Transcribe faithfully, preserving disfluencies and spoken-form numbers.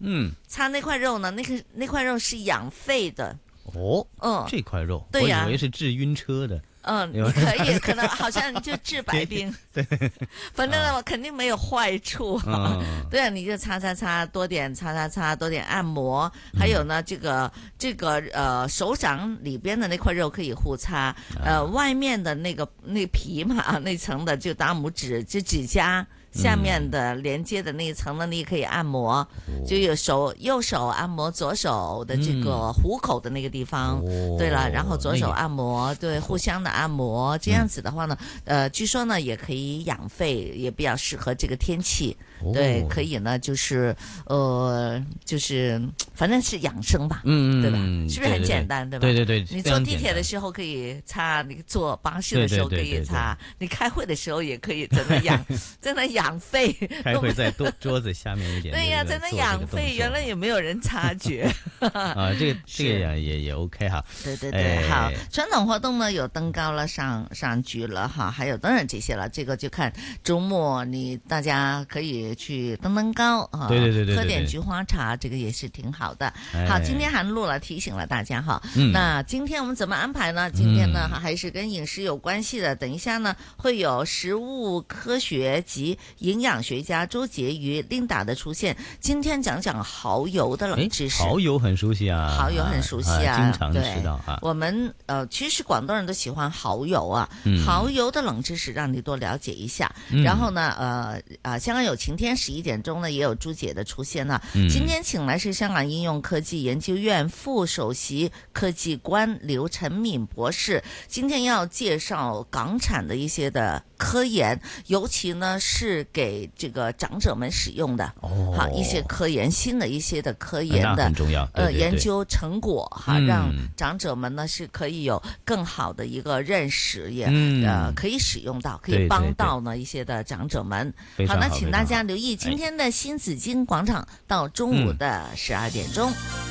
嗯， 擦那塊肉呢，那個那塊肉是養肺的。 哦， 嗯， 這塊肉， 對呀、 我以為是治暈車的。 嗯，你可以，可能好像就治百病， 對， 反正呢，肯定沒有壞處。 嗯， 對啊，你就擦擦擦，多點擦擦擦，多點按摩。還有呢，這個這個呃手掌裏邊的那塊肉可以互擦，呃，外面的那個那皮嘛，那層的就大拇指，就指甲。下面的連接的那一層呢，你也可以按摩，嗯、就有手右手按摩左手的這個虎口的那個地方，嗯、對了，然後左手按摩，那個、對，互相的按摩，這樣子的話呢，嗯、呃，據說呢也可以養肺，也比較適合這個天氣，哦、對，可以呢就是呃就是反正是養生吧，嗯對吧？是不是很簡單，對吧？ 對對對， 你坐地鐵的時候可以擦，你坐巴士的時候可以擦，你開會的時候也可以，真的養，真的養。養肺， 開會在桌桌子下面一點。 對呀，在那養肺，原來也沒有人察覺。 啊，這個這個也也也 OK 哈。 對對對，好。傳統活動呢有登高了，上上局了哈，還有當然這些了，這個就看周末你大家可以去登登高啊， 對對對對， 喝點菊花茶，這個也是挺好的。好，今天韓露了提醒了大家哈。那今天我們怎麼安排呢？今天呢還是跟飲食有關係的。等一下呢會有食物科學及營養學家周潔瑜 Linda 的出現，今天講講蠔油的冷知識。 蠔油很熟悉啊， 蠔油很熟悉啊， 經常吃到啊。 我們呃，其實廣東人都喜歡蠔油啊，嗯、蠔油的冷知識讓你多了解一下。嗯、然後呢，呃啊，香港有晴天，十一點鐘呢也有朱姐的出現啊。嗯、今天請來是香港應用科技研究院副首席科技官劉晨敏博士，今天要介紹港產的一些的科研，尤其呢是給這個長者們使用的，哦、好一些科研，新的一些的科研的， 很重要，對對對， 呃研究成果哈，嗯、讓長者們呢是可以有更好的一個認識，也、嗯、呃可以使用到，可以幫到呢一些的長者們。 對對對， 好，那請大家留意今天的新紫荊廣場到中午的十二點鐘。嗯